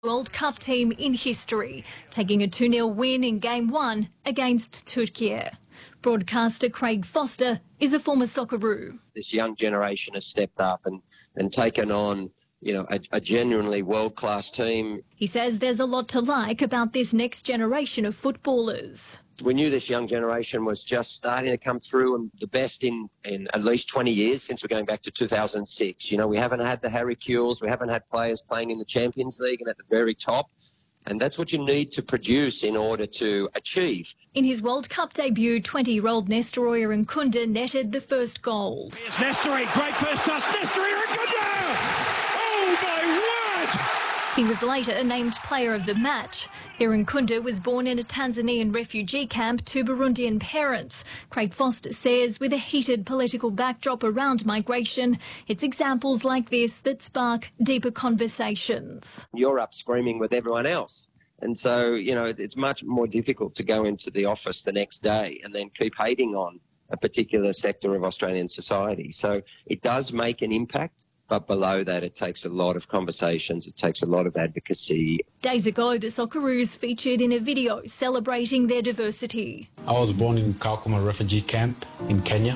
World Cup team in history, taking a 2-0 win in Game 1 against Turkey. Broadcaster Craig Foster is a former Socceroo. This young generation has stepped up and taken on, a genuinely world-class team. He says there's a lot to like about this next generation of footballers. We knew this young generation was just starting to come through, and the best in at least 20 years since we're going back to 2006. We haven't had the Harry Kewells, we haven't had players playing in the Champions League and at the very top. And that's what you need to produce in order to achieve. In his World Cup debut, 20-year-old Nestoroya Nkunda netted the first goal. Here's Nestori, great first touch, Nestoroya Nkunda! Oh my word! He was later named player of the match. Nkunda was born in a Tanzanian refugee camp to Burundian parents. Craig Foster says with a heated political backdrop around migration, it's examples like this that spark deeper conversations. You're up screaming with everyone else. And so, it's much more difficult to go into the office the next day and then keep hating on a particular sector of Australian society. So it does make an impact. But below that, it takes a lot of conversations, it takes a lot of advocacy. Days ago, the Socceroos featured in a video celebrating their diversity. I was born in Kakuma refugee camp in Kenya.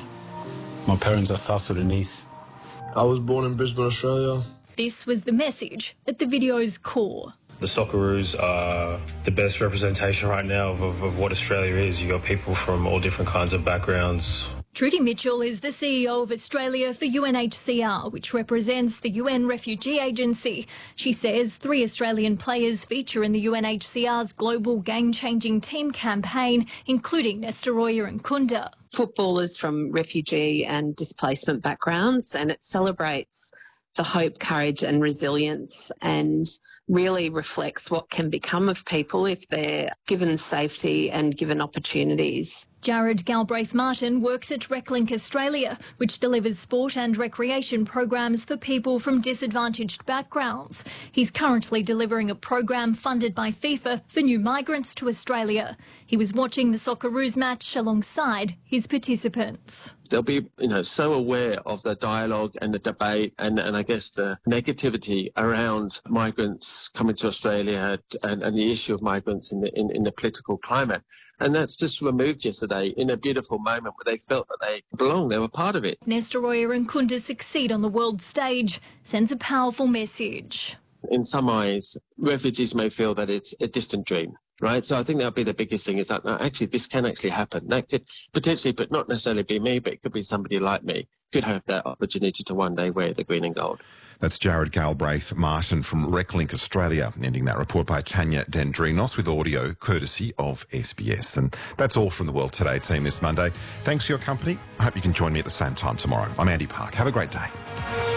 My parents are South Sudanese. I was born in Brisbane, Australia. This was the message at the video's core. The Socceroos are the best representation right now of what Australia is. You've got people from all different kinds of backgrounds. Trudy Mitchell is the CEO of Australia for UNHCR, which represents the UN Refugee Agency. She says 3 Australian players feature in the UNHCR's global game-changing team campaign, including Nestoroya Nkunda. Footballers from refugee and displacement backgrounds, and it celebrates the hope, courage and resilience, and really reflects what can become of people if they're given safety and given opportunities. Jared Galbraith-Martin works at Reclink Australia, which delivers sport and recreation programs for people from disadvantaged backgrounds. He's currently delivering a program funded by FIFA for new migrants to Australia. He was watching the Socceroos match alongside his participants. They'll be, so aware of the dialogue and the debate and I guess the negativity around migrants coming to Australia and the issue of migrants in the political climate. And that's just removed yesterday in a beautiful moment where they felt that they belonged, they were part of it. Nestoroya Nkunda's succeed on the world stage sends a powerful message. In some eyes, refugees may feel that it's a distant dream. Right, so I think that'll be the biggest thing is that actually this can actually happen. That could potentially, but not necessarily be me, but it could be somebody like me, could have that opportunity to one day wear the green and gold. That's Jared Galbraith-Martin from Reclink Australia, ending that report by Tanya Dendrinos with audio courtesy of SBS. And that's all from the World Today team this Monday. Thanks for your company. I hope you can join me at the same time tomorrow. I'm Andy Park. Have a great day.